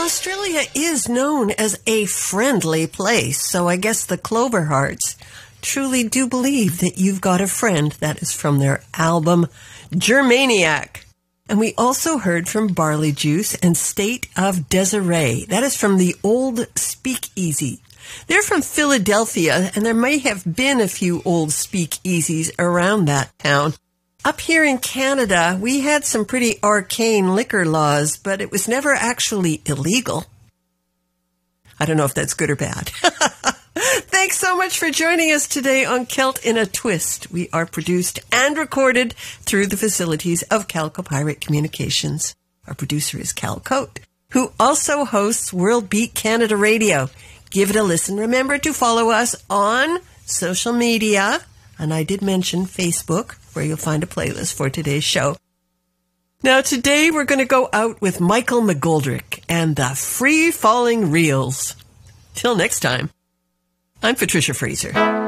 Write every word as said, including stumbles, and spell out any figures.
Australia is known as a friendly place, so I guess the Cloverhearts truly do believe that you've got a friend. That is from their album Germaniac. And we also heard from Barley Juice and State of Desiree. That is from the Old Speakeasy. They're from Philadelphia, and there may have been a few old speakeasies around that town. Up here in Canada, we had some pretty arcane liquor laws, but it was never actually illegal. I don't know if that's good or bad. Thanks so much for joining us today on Celt in a Twist. We are produced and recorded through the facilities of Calco Pirate Communications. Our producer is Cal Cote, who also hosts World Beat Canada Radio. Give it a listen. Remember to follow us on social media. And I did mention Facebook, where you'll find a playlist for today's show. Now, today we're going to go out with Michael McGoldrick and the Free Falling Reels. Till next time, I'm Patricia Fraser.